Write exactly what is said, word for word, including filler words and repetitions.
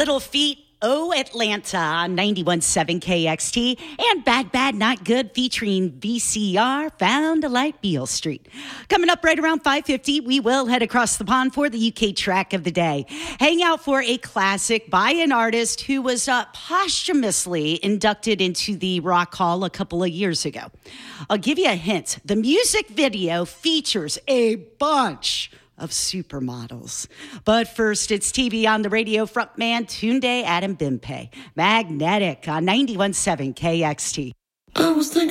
Little Feat, Oh Atlanta on ninety-one point seven K X T, and Bad Bad Not Good featuring V C R, Found a Light, Beale Street. Coming up right around five fifty, we will head across the pond for the U K track of the day. Hang out for a classic by an artist who was uh, posthumously inducted into the Rock Hall a couple of years ago. I'll give you a hint. The music video features a bunch of supermodels. But first, it's T V on the Radio frontman Tunde Adebimpe. Magnetic on ninety-one point seven K X T. I was thinking